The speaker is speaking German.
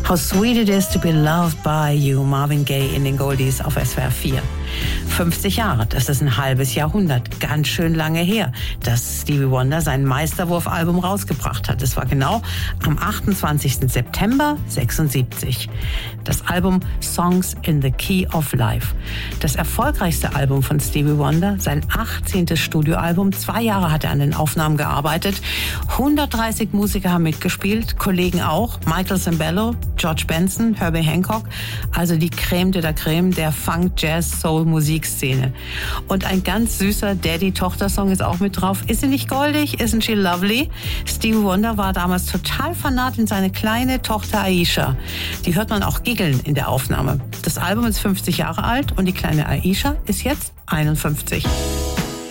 How Sweet It Is to Be Loved by You, Marvin Gaye in den Goldies auf SWR 4. 50 Jahre, das ist ein halbes Jahrhundert, ganz schön lange her, dass Stevie Wonder sein Meisterwurf-Album rausgebracht hat. Es war genau am 28. September 76. Das Album Songs in the Key of Life. Das erfolgreichste Album von Stevie Wonder, sein 18. Studioalbum. 2 Jahre hat er an den Aufnahmen gearbeitet. 130 Musiker haben mitgespielt, Kollegen auch. Michael Sembello, George Benson, Herbie Hancock. Also die Creme de la Creme der Funk, Jazz, Soul, Musikszene. Und ein ganz süßer Daddy-Tochter-Song ist auch mit drauf. Ist sie nicht goldig? Isn't she lovely? Stevie Wonder war damals total vernarrt in seine kleine Tochter Aisha. Die hört man auch giggeln in der Aufnahme. Das Album ist 50 Jahre alt und die kleine Aisha ist jetzt 51.